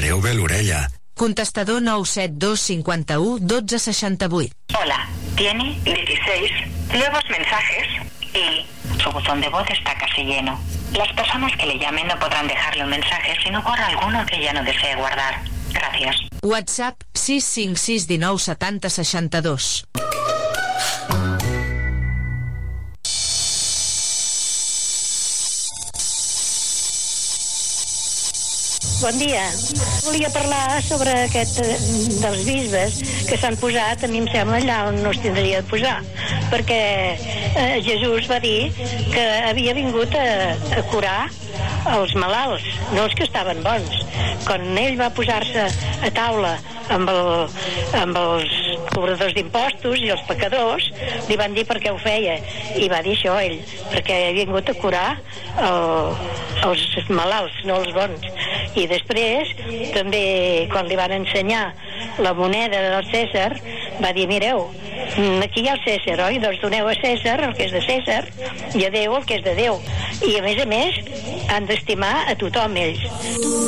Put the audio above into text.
Talleu bé l'orella. Contestador 972 51 12 68. Hola, tiene 16 nuevos mensajes y su buzón de voz está casi lleno. Las personas que le llamen no podrán dejarle un mensaje si no borra alguno que ya no desee guardar. Gracias. WhatsApp 656 19 70 62. Bon dia. Volia parlar sobre aquest dels bisbes que s'han posat, a mi em sembla allà on no es tindria de posar, perquè Jesús va dir que havia vingut a curar els malalts, no els que estaven bons. Quan ell va posar-se a taula amb els cobradors d'impostos i els pecadors, li van dir per què ho feia, i va dir això ell, perquè havia vingut a curar els malalts, no els bons. I després, també, quan li van ensenyar la moneda del Cèsar, va dir, mireu, aquí hi ha el Cèsar, oi? Doncs doneu a Cèsar el que és de Cèsar i a Déu el que és de Déu. I, a més, han d'estimar a tothom ells.